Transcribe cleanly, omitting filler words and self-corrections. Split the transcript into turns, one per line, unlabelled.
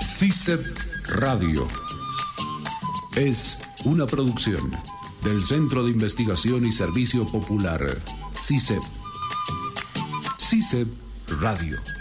CICEP Radio es una producción del Centro de Investigación y Servicio Popular, CICEP. CICEP Radio.